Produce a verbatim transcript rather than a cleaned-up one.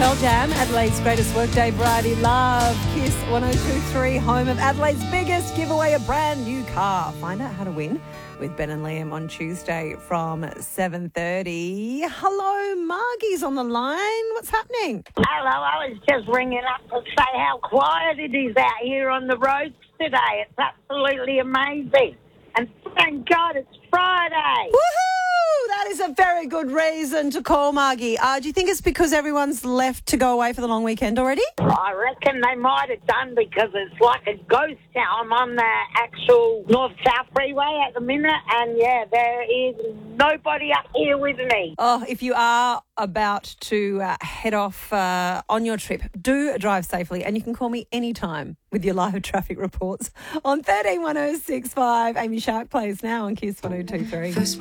Pearl Jam, Adelaide's greatest workday variety love. Kiss one oh two point three, home of Adelaide's biggest giveaway, a brand new car. Find out how to win with Ben and Liam on Tuesday from seven thirty. Hello, Margie's on the line. What's happening? Hello, I was just ringing up to say how quiet it is out here on the roads today. It's absolutely amazing. And thank God it's Friday. Woohoo! That is a very good reason to call, Margie. Uh, do you think it's because everyone's left to go away for the long weekend already? I reckon they might have done because it's like a ghost town. I'm on the actual north-south freeway at the minute, and, yeah, there is nobody up here with me. Oh, if you are about to uh, head off uh, on your trip, do drive safely, and you can call me anytime with your live traffic reports on thirteen one oh six five. Amy Shark plays now on Kiss one oh two point three.